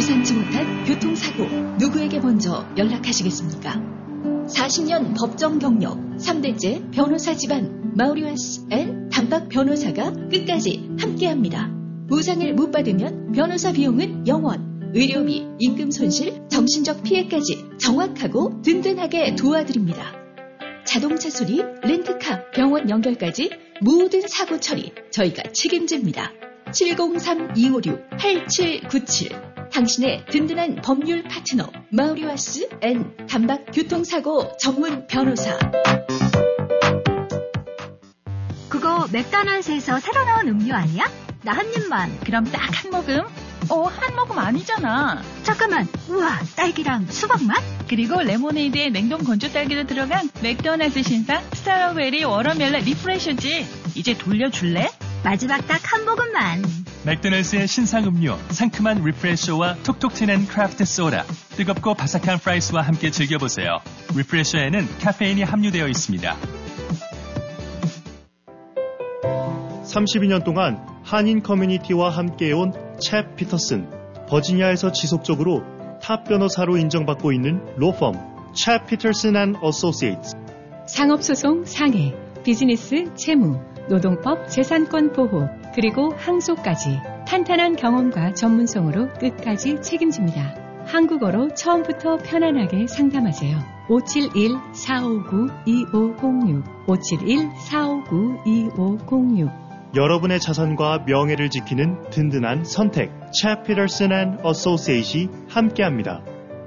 예상치 못한 교통사고 누구에게 먼저 연락하시겠습니까? 40년 법정 경력 3대째 변호사 집안 마우리와스 앤 단박 변호사가 끝까지 함께합니다. 보상을 못 받으면 변호사 비용은 0원, 의료비, 임금 손실, 정신적 피해까지 정확하고 든든하게 도와드립니다. 자동차 수리, 렌트카, 병원 연결까지 모든 사고 처리 저희가 책임집니다. 703-256-8797 당신의 든든한 법률 파트너 마우리와스 앤 단박 교통사고 전문 변호사. 그거 맥도날드에서 새로 나온 음료 아니야? 나 한 입만. 그럼 딱 한 모금? 한 모금 아니잖아. 잠깐만. 우와, 딸기랑 수박 맛? 그리고 레모네이드에 냉동 건조 딸기도 들어간 맥도날드 신상 스트로베리 워터멜론 리프레셔지. 이제 돌려줄래? 마지막 딱 한 모금만. 맥도날드의 신상 음료, 상큼한 리프레셔와 톡톡 튀는 크래프트 소다, 뜨겁고 바삭한 프라이스와 함께 즐겨보세요. 리프레셔에는 카페인이 함유되어 있습니다. 32년 동안 한인 커뮤니티와 함께해온 챕 피터슨, 버지니아에서 지속적으로 탑 변호사로 인정받고 있는 로펌 챕 피터슨 앤 어소시에이츠. 상업소송 상해, 비즈니스 채무, 노동법 재산권 보호, 그리고 항소까지 탄탄한 경험과 전문성으로 끝까지 책임집니다. 한국어로 처음부터 편안하게 상담하세요. 571-459-2506 571-459-2506 여러분의 자산과 명예를 지키는 든든한 선택 챕 피터슨 앤 어소시에이트이 함께합니다.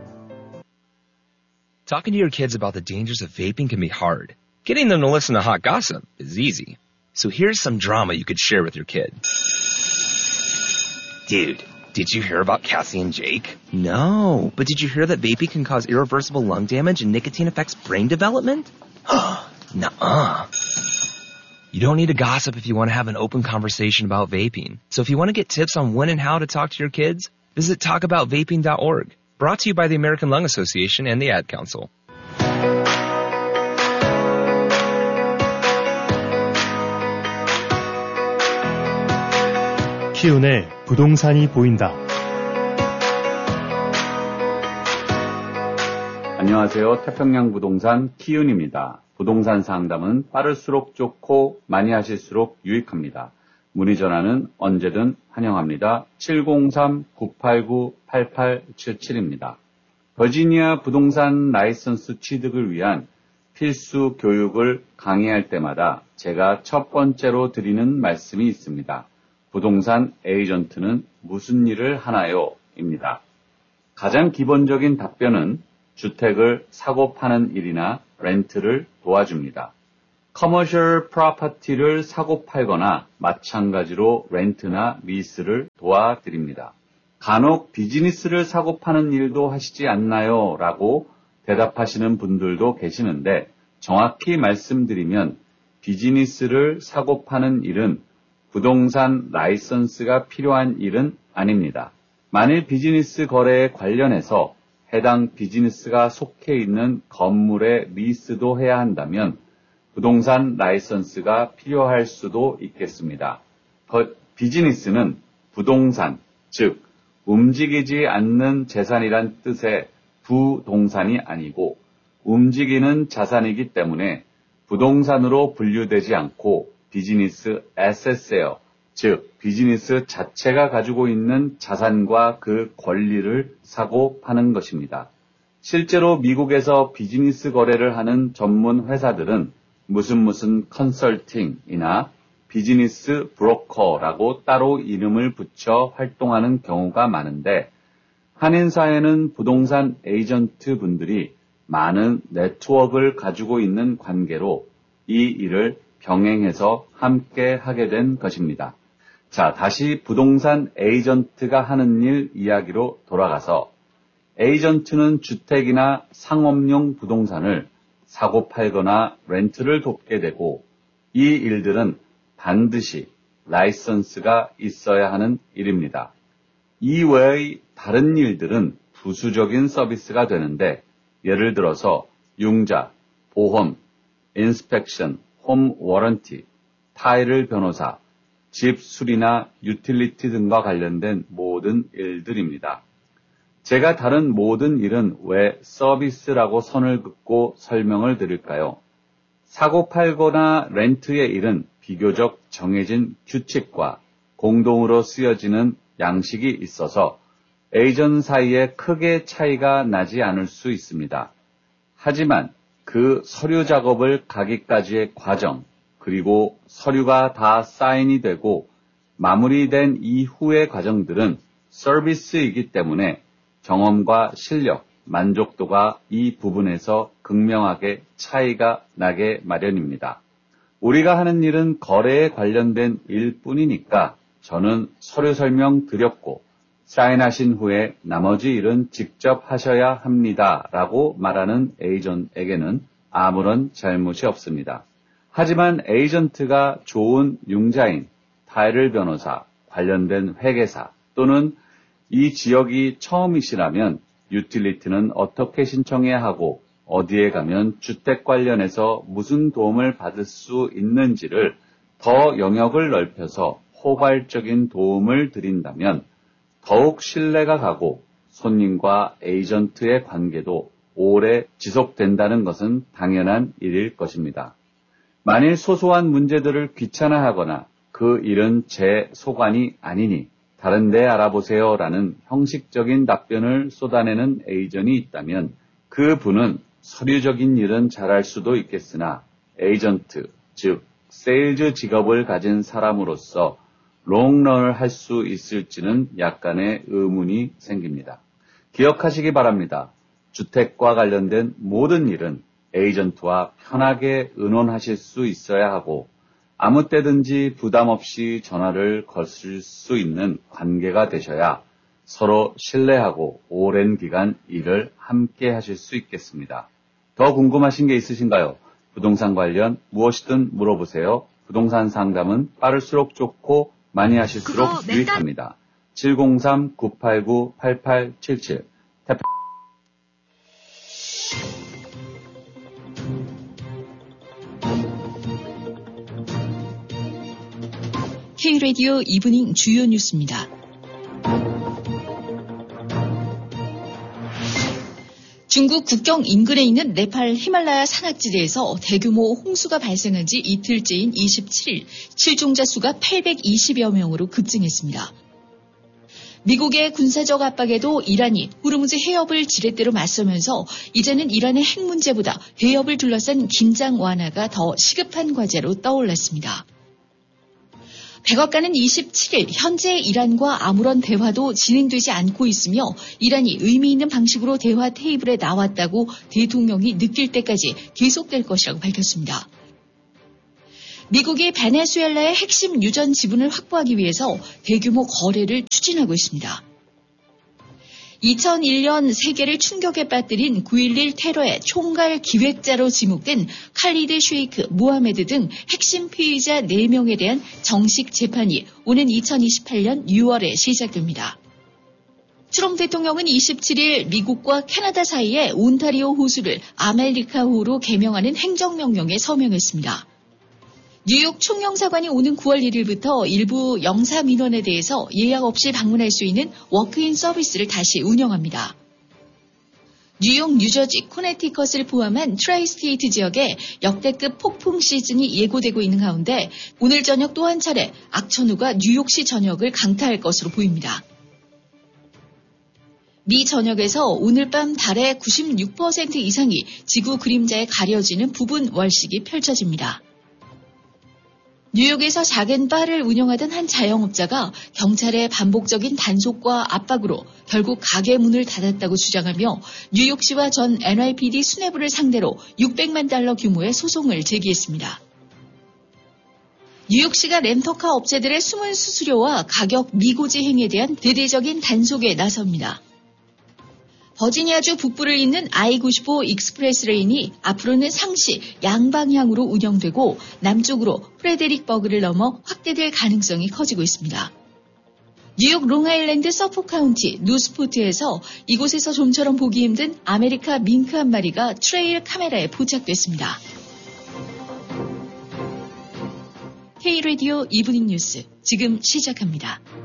Talking to your kids about the dangers of vaping can be hard. Getting them to listen to hot gossip is easy. So here's some drama you could share with your kid. Dude, did you hear about Cassie and Jake? No, but did you hear that vaping can cause irreversible lung damage and nicotine affects brain development? Nuh-uh. You don't need to gossip if you want to have an open conversation about vaping. So if you want to get tips on when and how to talk to your kids, visit talkaboutvaping.org. Brought to you by the American Lung Association and the Ad Council. 키운의 부동산이 보인다. 안녕하세요. 태평양 부동산 키운입니다. 부동산 상담은 빠를수록 좋고 많이 하실수록 유익합니다. 문의 전화는 언제든 환영합니다. 703-989-8877입니다. 버지니아 부동산 라이선스 취득을 위한 필수 교육을 강의할 때마다 제가 첫 번째로 드리는 말씀이 있습니다. 부동산 에이전트는 무슨 일을 하나요? 입니다. 가장 기본적인 답변은 주택을 사고 파는 일이나 렌트를 도와줍니다. 커머셜 프로퍼티를 사고 팔거나 마찬가지로 렌트나 리스를 도와드립니다. 간혹 비즈니스를 사고 파는 일도 하시지 않나요? 라고 대답하시는 분들도 계시는데 정확히 말씀드리면 비즈니스를 사고 파는 일은 부동산 라이선스가 필요한 일은 아닙니다. 만일 비즈니스 거래에 관련해서 해당 비즈니스가 속해 있는 건물의 리스도 해야 한다면 부동산 라이선스가 필요할 수도 있겠습니다. 비즈니스는 부동산, 즉 움직이지 않는 재산이란 뜻의 부동산이 아니고 움직이는 자산이기 때문에 부동산으로 분류되지 않고 비즈니스 에셋이에요. 즉 비즈니스 자체가 가지고 있는 자산과 그 권리를 사고 파는 것입니다. 실제로 미국에서 비즈니스 거래를 하는 전문 회사들은 무슨 컨설팅이나 비즈니스 브로커라고 따로 이름을 붙여 활동하는 경우가 많은데 한인사회는 부동산 에이전트 분들이 많은 네트워크를 가지고 있는 관계로 이 일을 병행해서 함께 하게 된 것입니다. 자, 다시 부동산 에이전트가 하는 일 이야기로 돌아가서 에이전트는 주택이나 상업용 부동산을 사고 팔거나 렌트를 돕게 되고 이 일들은 반드시 라이선스가 있어야 하는 일입니다. 이 외의 다른 일들은 부수적인 서비스가 되는데 예를 들어서 융자, 보험, 인스펙션, 홈 워런티, 타일 변호사, 집 수리나 유틸리티 등과 관련된 모든 일들입니다. 제가 다른 모든 일은 왜 서비스라고 선을 긋고 설명을 드릴까요? 사고 팔거나 렌트의 일은 비교적 정해진 규칙과 공동으로 쓰여지는 양식이 있어서 에이전 사이에 크게 차이가 나지 않을 수 있습니다. 하지만 그 서류 작업을 가기까지의 과정, 그리고 서류가 다 사인이 되고 마무리된 이후의 과정들은 서비스이기 때문에 경험과 실력, 만족도가 이 부분에서 극명하게 차이가 나게 마련입니다. 우리가 하는 일은 거래에 관련된 일뿐이니까 저는 서류 설명 드렸고 사인하신 후에 나머지 일은 직접 하셔야 합니다. 라고 말하는 에이전트에게는 아무런 잘못이 없습니다. 하지만 에이전트가 좋은 융자인, 타이틀 변호사, 관련된 회계사 또는 이 지역이 처음이시라면 유틸리티는 어떻게 신청해야 하고 어디에 가면 주택 관련해서 무슨 도움을 받을 수 있는지를 더 영역을 넓혀서 포괄적인 도움을 드린다면 더욱 신뢰가 가고 손님과 에이전트의 관계도 오래 지속된다는 것은 당연한 일일 것입니다. 만일 소소한 문제들을 귀찮아하거나 그 일은 제 소관이 아니니 다른 데 알아보세요 라는 형식적인 답변을 쏟아내는 에이전이 있다면 그 분은 서류적인 일은 잘할 수도 있겠으나 에이전트, 즉 세일즈 직업을 가진 사람으로서 롱런을 할 수 있을지는 약간의 의문이 생깁니다. 기억하시기 바랍니다. 주택과 관련된 모든 일은 에이전트와 편하게 의논하실 수 있어야 하고 아무 때든지 부담 없이 전화를 거실 수 있는 관계가 되셔야 서로 신뢰하고 오랜 기간 일을 함께 하실 수 있겠습니다. 더 궁금하신 게 있으신가요? 부동산 관련 무엇이든 물어보세요. 부동산 상담은 빠를수록 좋고 많이 하실수록 유익합니다. 703-989-8877 K-라디오 이브닝 주요 뉴스입니다. 중국 국경 인근에 있는 네팔 히말라야 산악지대에서 대규모 홍수가 발생한 지 이틀째인 27일 실종자 수가 820여 명으로 급증했습니다. 미국의 군사적 압박에도 이란이 호르무즈 해협을 지렛대로 맞서면서 이제는 이란의 핵 문제보다 해협을 둘러싼 긴장 완화가 더 시급한 과제로 떠올랐습니다. 백악관은 27일 현재 이란과 아무런 대화도 진행되지 않고 있으며 이란이 의미 있는 방식으로 대화 테이블에 나왔다고 대통령이 느낄 때까지 계속될 것이라고 밝혔습니다. 미국이 베네수엘라의 핵심 유전 지분을 확보하기 위해서 대규모 거래를 추진하고 있습니다. 2001년 세계를 충격에 빠뜨린 9.11 테러의 총괄 기획자로 지목된 칼리드 쉐이크, 모하메드 등 핵심 피의자 4명에 대한 정식 재판이 오는 2028년 6월에 시작됩니다. 트럼프 대통령은 27일 미국과 캐나다 사이에 온타리오 호수를 아메리카호로 개명하는 행정명령에 서명했습니다. 뉴욕 총영사관이 오는 9월 1일부터 일부 영사민원에 대해서 예약 없이 방문할 수 있는 워크인 서비스를 다시 운영합니다. 뉴욕, 뉴저지, 코네티컷을 포함한 트라이스테이트 지역에 역대급 폭풍 시즌이 예고되고 있는 가운데 오늘 저녁 또 한 차례 악천후가 뉴욕시 전역을 강타할 것으로 보입니다. 미 전역에서 오늘 밤 달의 96% 이상이 지구 그림자에 가려지는 부분 월식이 펼쳐집니다. 뉴욕에서 작은 바를 운영하던 한 자영업자가 경찰의 반복적인 단속과 압박으로 결국 가게 문을 닫았다고 주장하며 뉴욕시와 전 NYPD 수뇌부를 상대로 $600만 규모의 소송을 제기했습니다. 뉴욕시가 렌터카 업체들의 숨은 수수료와 가격 미고지 행위에 대한 대대적인 단속에 나섭니다. 버지니아주 북부를 잇는 I-95 익스프레스 레인이 앞으로는 상시 양방향으로 운영되고 남쪽으로 프레데릭버그를 넘어 확대될 가능성이 커지고 있습니다. 뉴욕 롱아일랜드 서포 카운티 누스포트에서 이곳에서 좀처럼 보기 힘든 아메리카 밍크 한 마리가 트레일 카메라에 포착됐습니다. K-라디오 이브닝 뉴스 지금 시작합니다.